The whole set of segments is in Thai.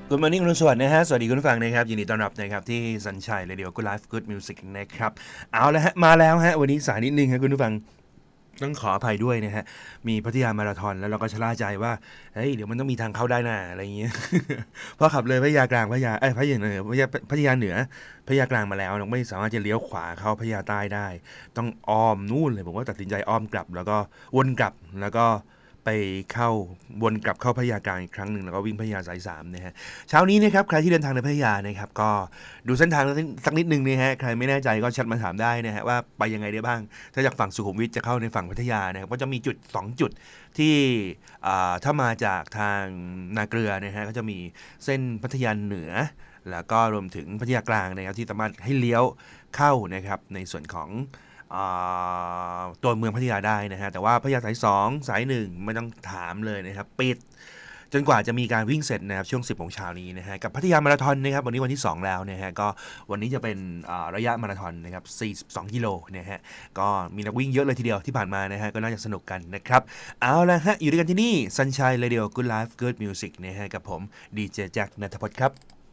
Good morning คุณสวัสดิ์นะฮะสวัสดีคุณผู้ฟังนะครับยินดีต้อนรับนะครับที่สัญชัยเรดิโอ Good Life Good Music นะครับเอาละฮะมาแล้วฮะวันนี้สายนิดนึงครับคุณผู้ฟังต้องขออภัยด้วยนะฮะมีพัทยามาราธอนแล้วเราก็ชะล่าใจว่าเฮ้ยเดี๋ยวมันต้องมีทางเข้าได้น่ะอะไรอย่างเงี้ย เพราะขับเลยพัทยากลางพัทยาเหนือพัทยากลางมาแล้วเราไม่สามารถจะเลี้ยวขวาเข้าพัทยาใต้ได้ต้องอ้อมนู่นเลยผมก็ตัดสินใจอ้อมกลับแล้วก็วนกลับแล้วก็ไปเข้าวนกลับเข้าพัทยากลางอีกครั้งหนึ่งแล้วก็วิ่งพัทยาสาย3นะฮะเช้านี้นะครับใครที่เดินทางในพัทยานะครับก็ดูเส้นทางสักนิดนึงนะฮะใครไม่แน่ใจก็แชทมาถามได้นะฮะว่าไปยังไงได้บ้างถ้าจากฝั่งสุขุมวิทจะเข้าในฝั่งพัทยานะครับก็จะมีจุด2จุดที่ถ้ามาจากทางนาเกลือนะฮะก็จะมีเส้นพัทยาเหนือแล้วก็รวมถึงพัทยากลางนะครับที่สามารถให้เลี้ยวเข้านะครับในส่วนของตัวเมืองพัทยาได้นะฮะแต่ว่าพัทยาสาย2สาย1ไม่ต้องถามเลยนะครับปิดจนกว่าจะมีการวิ่งเสร็จนะครับช่วง 10 โมงเช้านี้นะฮะกับพัทยามาราธอนนะครับวันนี้วันที่2แล้วนะฮะก็วันนี้จะเป็นระยะมาราธอนนะครับ42กิโลนะฮะก็มีนักวิ่งเยอะเลยทีเดียวที่ผ่านมานะฮะก็น่าจะสนุกกันนะครับเอาละฮะอยู่ด้วยกันที่นี่ Sunshine Radio Good Life Good Music นะฮะกับผมดีเจแจ็คณัฐพลครับ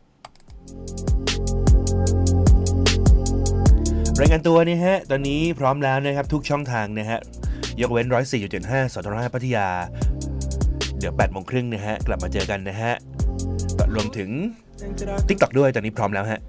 รายงานตัวนี่ฮะตอนนี้พร้อมแล้วนะครับทุกช่องทางนะฮะยกเว้น 104.5 สทร5พัทยาเดี๋ยว 8:30 นนะฮะกลับมาเจอกันนะฮะรวมถึง TikTok ด้วยตอนนี้พร้อมแล้วฮะ